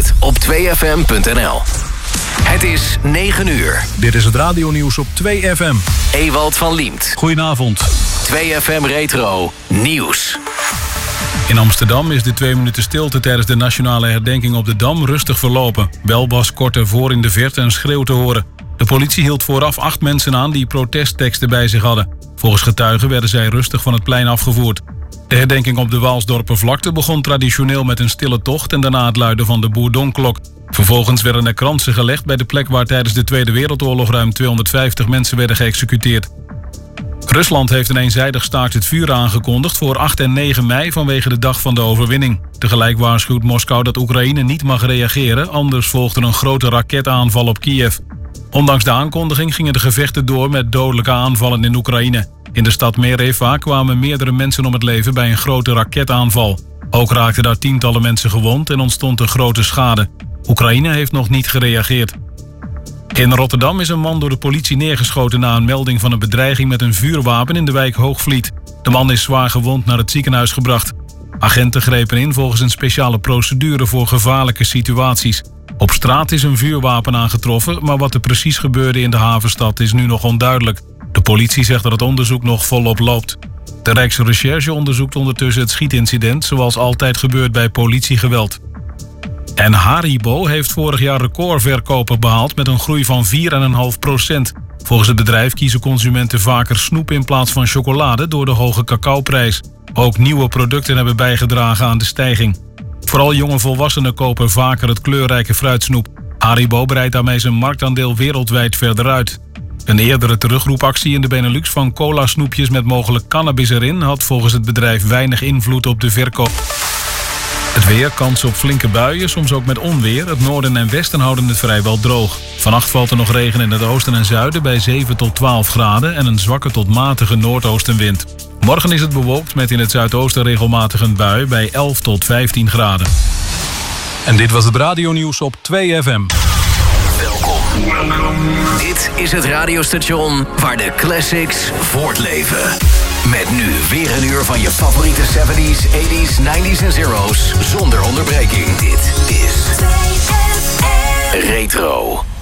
altijd op 2fm.nl. Het is 9 uur. Dit is het radionieuws op 2FM. Ewald van Liemt. Goedenavond. 2FM Retro Nieuws. In Amsterdam is de 2 minuten stilte tijdens de nationale herdenking op de Dam rustig verlopen. Wel was kort ervoor in de verte een schreeuw te horen. De politie hield vooraf 8 mensen aan die protestteksten bij zich hadden. Volgens getuigen werden zij rustig van het plein afgevoerd. De herdenking op de Waalsdorpervlakte begon traditioneel met een stille tocht en daarna het luiden van de Bourdonklok. Vervolgens werden er kransen gelegd bij de plek waar tijdens de Tweede Wereldoorlog ruim 250 mensen werden geëxecuteerd. Rusland heeft een eenzijdig staakt het vuur aangekondigd voor 8 en 9 mei vanwege de dag van de overwinning. Tegelijk waarschuwt Moskou dat Oekraïne niet mag reageren, anders volgt er een grote raketaanval op Kiev. Ondanks de aankondiging gingen de gevechten door met dodelijke aanvallen in Oekraïne. In de stad Mereva kwamen meerdere mensen om het leven bij een grote raketaanval. Ook raakten daar tientallen mensen gewond en ontstond een grote schade. Oekraïne heeft nog niet gereageerd. In Rotterdam is een man door de politie neergeschoten na een melding van een bedreiging met een vuurwapen in de wijk Hoogvliet. De man is zwaar gewond naar het ziekenhuis gebracht. Agenten grepen in volgens een speciale procedure voor gevaarlijke situaties. Op straat is een vuurwapen aangetroffen, maar wat er precies gebeurde in de havenstad is nu nog onduidelijk. De politie zegt dat het onderzoek nog volop loopt. De Rijksrecherche onderzoekt ondertussen het schietincident, zoals altijd gebeurt bij politiegeweld. En Haribo heeft vorig jaar recordverkopen behaald met een groei van 4,5%. Volgens het bedrijf kiezen consumenten vaker snoep in plaats van chocolade door de hoge cacaoprijs. Ook nieuwe producten hebben bijgedragen aan de stijging. Vooral jonge volwassenen kopen vaker het kleurrijke fruitsnoep. Haribo breidt daarmee zijn marktaandeel wereldwijd verder uit. Een eerdere terugroepactie in de Benelux van cola-snoepjes met mogelijk cannabis erin had volgens het bedrijf weinig invloed op de verkoop. Het weer, kans op flinke buien, soms ook met onweer. Het noorden en westen houden het vrijwel droog. Vannacht valt er nog regen in het oosten en zuiden bij 7 tot 12 graden... en een zwakke tot matige noordoostenwind. Morgen is het bewolkt met in het zuidoosten regelmatig een bui bij 11 tot 15 graden. En dit was het radionieuws op 2FM. Welkom. Dit is het radiostation waar de classics voortleven. Met nu weer een uur van je favoriete 70s, 80s, 90s en zeros zonder onderbreking. Dit is 2FM Retro.